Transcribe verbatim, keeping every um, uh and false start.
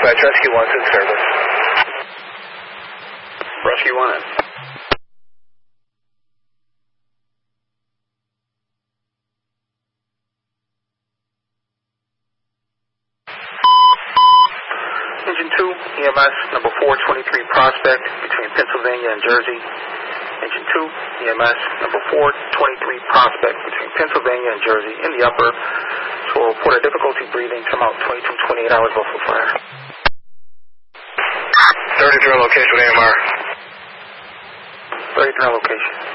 Dispatch, Rescue one's in service. Rescue one in. Engine two, E M S, number four twenty-three Prospect, between Pennsylvania and Jersey. Engine two, E M S, number four twenty-three Prospect, between Pennsylvania and Jersey, in the upper. So we'll report a difficulty breathing, come out twenty-two twenty-eight hours Buffalo Fire. thirty-three location with A M R. thirty-three location.